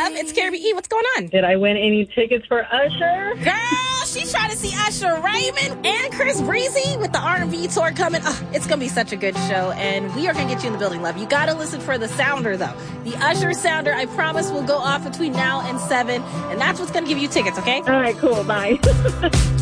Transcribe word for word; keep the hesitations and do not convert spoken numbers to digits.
Love. It's Carrie B. E. What's going on? Did I win any tickets for Usher? Girl, she's trying to see Usher Raymond and Chris Breezy with the R and B tour coming. Oh, it's going to be such a good show, and we are going to get you in the building, love. You got to listen for the sounder, though. The Usher sounder, I promise, will go off between now and seven, and that's what's going to give you tickets, okay? All right, cool. Bye.